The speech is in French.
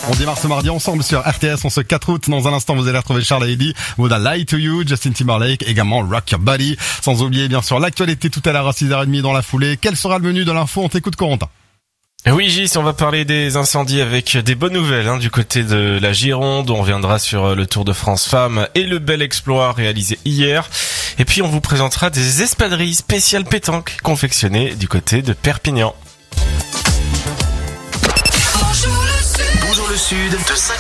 On démarre ce mardi ensemble sur RTS en ce 4 août. Dans un instant, vous allez retrouver Charles Heidi, Would I Lie to You, Justin Timberlake, également Rock Your Body. Sans oublier bien sûr l'actualité tout à l'heure à 6h30 dans la foulée. Quel sera le menu de l'info? On t'écoute, Corentin. Oui, Gis, on va parler des incendies avec des bonnes nouvelles du côté de la Gironde. On reviendra sur le Tour de France Femmes et le bel exploit réalisé hier. Et puis on vous présentera des espadrilles spéciales pétanque confectionnées du côté de Perpignan. Bonjour le Sud de